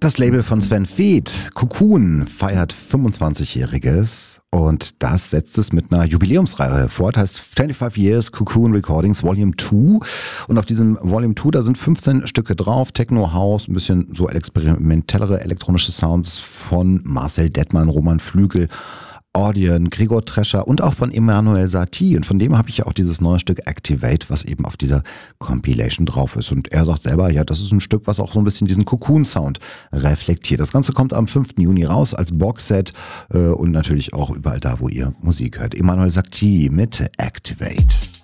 Das Label von Sven Väth, Cocoon, feiert 25-Jähriges und das setzt es mit einer Jubiläumsreihe fort, heißt 25 Years Cocoon Recordings Volume 2 und auf diesem Volume 2, da sind 15 Stücke drauf, Techno, House, ein bisschen so experimentellere elektronische Sounds von Marcel Dettmann, Roman Flügel, Audion, Gregor Trescher und auch von Emmanuel Satie. Und von dem habe ich ja auch dieses neue Stück Activate, was eben auf dieser Compilation drauf ist. Und er sagt selber, ja, das ist ein Stück, was auch so ein bisschen diesen Cocoon-Sound reflektiert. Das Ganze kommt am 5. Juni raus als Boxset und natürlich auch überall da, wo ihr Musik hört. Emmanuel Satie mit Activate.